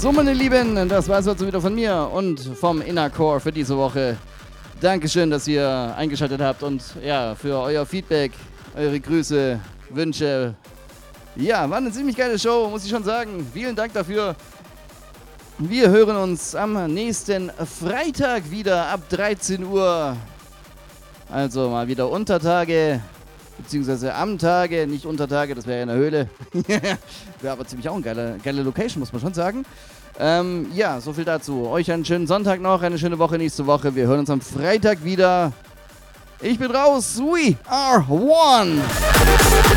So, meine Lieben, das war es also wieder von mir und vom Inner Core für diese Woche. Dankeschön, dass ihr eingeschaltet habt und ja, für euer Feedback, eure Grüße, Wünsche. Ja, war eine ziemlich geile Show, muss ich schon sagen. Vielen Dank dafür. Wir hören uns am nächsten Freitag wieder ab 13 Uhr. Also mal wieder Untertage, beziehungsweise am Tage, nicht Untertage, das wäre ja in der Höhle. Wäre aber ziemlich auch eine geile Location, muss man schon sagen. Ja, so viel dazu. Euch einen schönen Sonntag noch, eine schöne Woche nächste Woche. Wir hören uns am Freitag wieder. Ich bin raus. We are one.